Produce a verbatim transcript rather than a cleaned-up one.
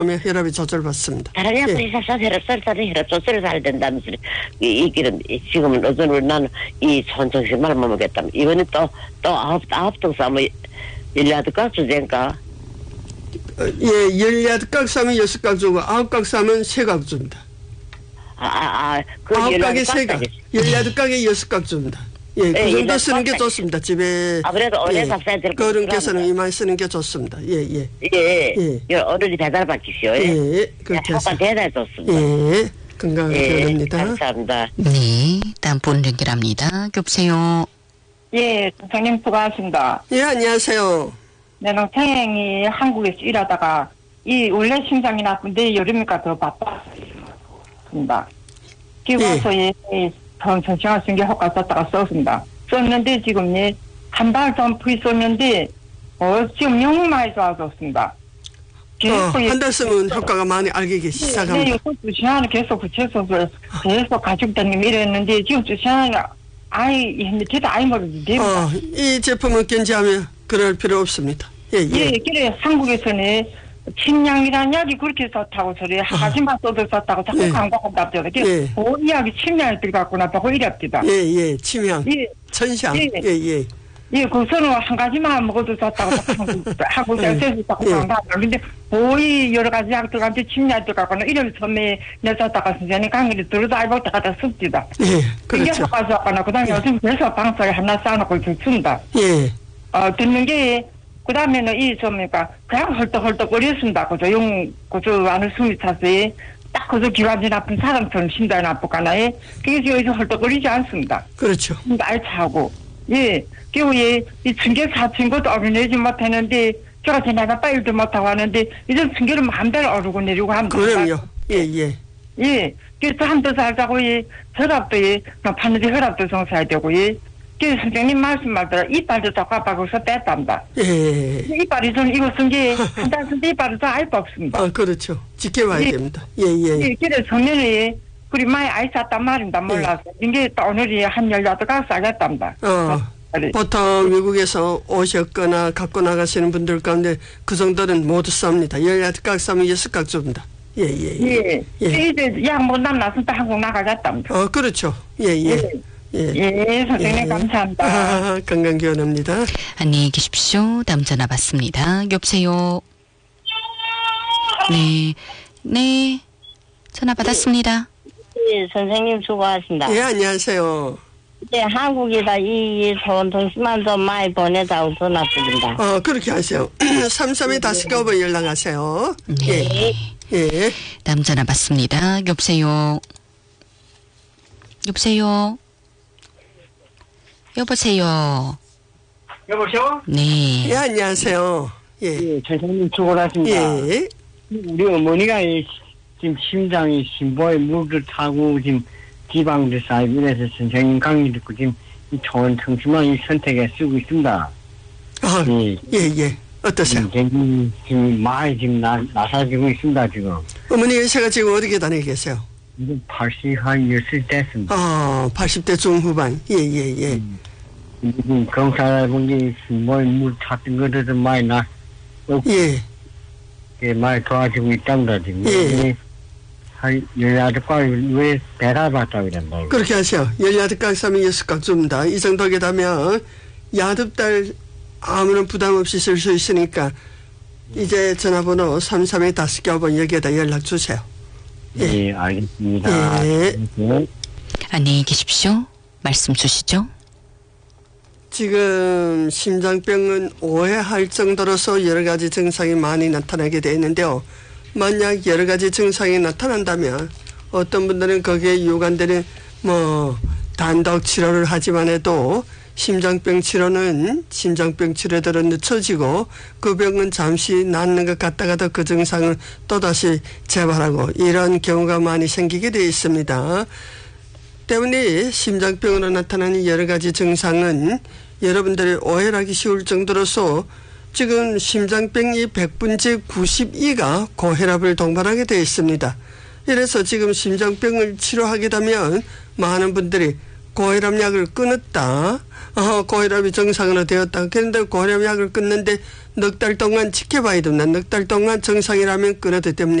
혈압이 조절받습니다. 다른 약들이 예. 사서 혈압 설사를 혈압 조절을 잘 된다면서 이, 이 길은 지금은 어제는 나는 이 손정신만 못 먹겠다. 이번에 또 또 아홉 아홉 동 싸면 일리아드가 주제인가? 예, 열여덟 각 사면 여섯 각 주고 아홉 각 사면 세 각 줍니다. 아, 아, 아, 그 아홉 각에 세 각, 열여덟 각에 여섯 각 줍니다. 예, 그 예, 정도 예, 쓰는 게 예. 좋습니다. 집에. 아, 그래도 어제 예, 삽사야 될 거. 어른께서는 이만 쓰는 게 좋습니다. 예, 예. 예, 예. 예. 어른이 배달 받기시오. 예, 예. 예, 그렇게 해서. 효과 대단히 좋습니다. 예, 건강하게 예, 바랍니다. 감사합니다. 네, 다음 분 연결합니다. 여보세요. 예, 선생님 수고하십니다. 예, 안녕하세요. 내 동생이 한국에서 일하다가 이 원래 심장이 나쁜데 여름이니까 더 바빴습니다. 기고서 예, 정신화 신경 효과 썼다가 썼습니다. 썼는데 지금 예, 한 발 점프 있었는데 어, 지금 너무 많이 좋아졌습니다. 어, 한 달 쓰면 효과가 많이 알게 네, 시작합니다. 요즘 두 시간을 계속 구체적으로 계속 가족들님 이랬는데 지금 두 시간을 아이 했는데 저도 아이 모르는데 어, 이 제품을 견지하면 그럴 필요 없습니다. 예, 예. 예, 그래 한국에서는 침량이라는 약이 그렇게 좋다고 소리 하지만 써도 좋다고 자꾸 예. 광고한답니다. 예. 그 이야기 침량이 들어갔구나 보고 이랬답니다. 예, 예, 침향, 예, 천향, 예. 예, 예. 예, 그거는 한 가지만 먹어도 좋다고 자꾸 하고 예. 있어서 자꾸 예. 광고한다. 근데 보이 여러 가지 약 들어갔는데 침량이 들어갔구나 이런 처음에 내줬다가 선생님 강의를 들어도 알고 다가다 씁니다. 예, 그게 그렇죠. 효과좋았거나 그 다음에 요즘 그래서 방송에 하나 쌓아놓고 듣습니다. 예, 어, 듣는 게, 그 다음에는 이, 뭡니까, 그냥 헐떡헐떡거렸습니다. 그죠? 용, 그저, 안에 숨이 차서, 딱 그저 기관지 나쁜 사람처럼 심장이 나쁘거나요. 그게 여기서 헐떡거리지 않습니다. 그렇죠. 알차고. 예. 그리고 예, 이 층계 사친 것도 어려내지 못했는데, 제가 지나가 빨리도 못하고 하는데, 이제 층계를 마음대로 오르고 내리고 합니다. 그럼요. 예, 예. 예. 그래서 한도 살자고, 예. 혈압도, 예. 봤는데 혈압도 정사야 되고, 예. 그래서 선생님 말씀하더라. 이빨도 자꾸 아파서 뺐답니다. 예. 이빨이 저는 이거 쓴 게, 한달 쓴데 이빨이 더 알바 없습니다. 아, 그렇죠. 지켜봐야 예. 됩니다. 예, 예. 예. 그래서 작년에, 그리 많이 아이 쌌단 말입니다. 몰라서. 이게 또 오늘이 한 열여덟 가 싸겠답니다. 어, 그래. 보통 미국에서 오셨거나 갖고 나가시는 분들 가운데 그 정도는 모두 쌉니다. 열여덟 각 싸면 여섯 각 줍니다. 예, 예, 예. 예. 예. 이제 약 못 남나서 또 한국 나가겠답니다. 어, 그렇죠. 예, 예. 예. 예, 선생님 예. 감사합니다. 아, 건강기원합니다. 안녕히 계십시오. 다음 전화 받습니다. 여보세요. 네, 네, 전화 받았습니다. 예, 선생님 수고하십니다. 예, 안녕하세요. 예, 한국에다 이 소원통신만 좀 많이 보내자고 전화 드립니다. 어, 그렇게 하세요. 삼삼에 다시 가고 연락하세요. 네. 예. 예. 다음 전화 받습니다. 여보세요. 여보세요. 여보세요. 여보세요? 네. 예, 안녕하세요. 예. 예, 선생님 수고하십니다. 예. 우리 어머니가 이, 지금 심장이 심보에 물을 타고 지금 지방도 쌓이고 그래서 선생님 강의 듣고 지금 이 좋은 청심환 이 선택에 쓰고 있습니다. 아, 예. 예, 예. 어떠세요? 지금, 지금 많이 지금 나, 나사지고 있습니다, 지금. 어머니 연세가 지금 어떻게 다니고 계세요? 이제 팔십 한 열흘 됐습니다. 아, 팔십 대 중후반. 예, 예, 예. 음. 지금 검사해본 게 심보에 물 탔던 것들도 많이 나, 어, 예. 예, 많이 도와주고 있답니다, 지금. 예. 한 열여덟 왜 배달 받다고 그런다. 그렇게 하세요. 열여덟 각 사면 여섯 각 줍니다. 이 정도게 되면 여덟 달 아무런 부담 없이 쓸 수 있으니까 이제 전화번호 삼삼에 다시 가고 여기에다 연락 주세요. 예, 예 알겠습니다. 예. 예. 안녕히 계십시오. 말씀 주시죠. 지금 심장병은 오해할 정도로서 여러 가지 증상이 많이 나타나게 되어 있는데요. 만약 여러 가지 증상이 나타난다면 어떤 분들은 거기에 유관되는 뭐 단독 치료를 하지만 해도 심장병 치료는 심장병 치료대로 늦춰지고 그 병은 잠시 낫는 것 같다가도 그 증상을 또다시 재발하고 이런 경우가 많이 생기게 되어 있습니다. 때문에 심장병으로 나타나는 여러 가지 증상은 여러분들이 오해를 하기 쉬울 정도로서 지금 심장병이 백 분째 구십이가 고혈압을 동반하게 되어 있습니다. 이래서 지금 심장병을 치료하게 되면 많은 분들이 고혈압약을 끊었다, 어, 고혈압이 정상으로 되었다. 그런데 고혈압 약을 끊는데 넉 달 동안 지켜봐야 됩니다. 넉 달 동안 정상이라면 끊어도 됩니다.